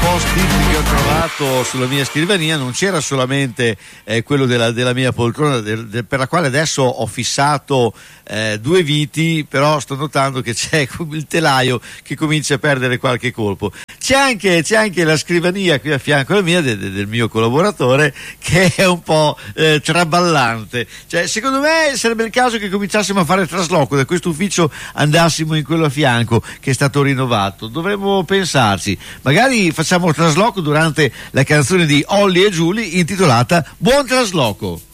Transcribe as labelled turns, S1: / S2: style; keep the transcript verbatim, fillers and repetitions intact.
S1: post-it che ho trovato sulla mia scrivania non c'era solamente eh, quello della, della mia poltrona, del, del, per la quale adesso ho fissato eh, due viti, però sto notando che c'è il telaio che comincia a perdere qualche colpo. C'è anche, c'è anche la scrivania qui a fianco alla mia, de, de, del mio collaboratore, che è un po' eh, traballante. Cioè, secondo me sarebbe il caso che cominciassimo a fare trasloco da questo ufficio, andassimo in quello a fianco che è stato rinnovato. Dovremmo pensarci, magari facciamo il trasloco durante la canzone di Olly e Julie intitolata Buon Trasloco.